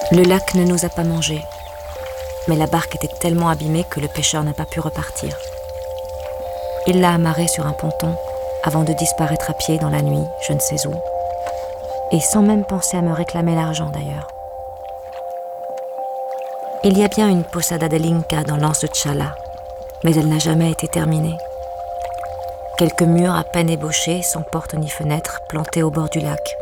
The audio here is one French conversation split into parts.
Le lac ne nous a pas mangés, mais la barque était tellement abîmée que le pêcheur n'a pas pu repartir. Il l'a amarrée sur un ponton avant de disparaître à pied dans la nuit, je ne sais où, et sans même penser à me réclamer l'argent d'ailleurs. Il y a bien une posada del Inca dans l'anse de Chala, mais elle n'a jamais été terminée. Quelques murs à peine ébauchés, sans porte ni fenêtre, plantés au bord du lac.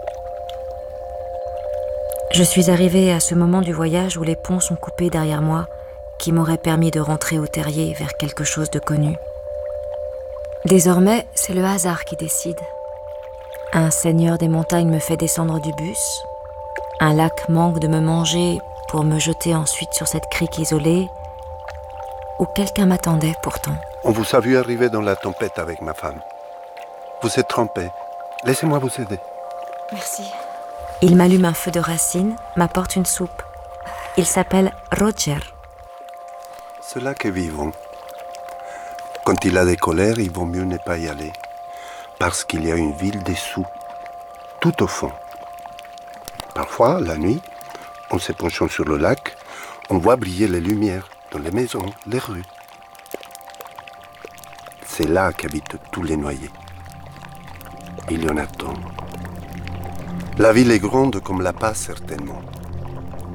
Je suis arrivée à ce moment du voyage où les ponts sont coupés derrière moi, qui m'aurait permis de rentrer au terrier vers quelque chose de connu. Désormais, c'est le hasard qui décide. Un seigneur des montagnes me fait descendre du bus, un lac manque de me manger pour me jeter ensuite sur cette crique isolée, où quelqu'un m'attendait pourtant. On vous a vu arriver dans la tempête avec ma femme. Vous êtes trempé. Laissez-moi vous aider. Merci. Il m'allume un feu de racine, m'apporte une soupe. Il s'appelle Roger. Ce lac est vivant. Quand il a des colères, il vaut mieux ne pas y aller. Parce qu'il y a une ville dessous, tout au fond. Parfois, la nuit, en se penchant sur le lac, on voit briller les lumières dans les maisons, les rues. C'est là qu'habitent tous les noyés. Il y en a tant. La ville est grande comme La Paz, certainement.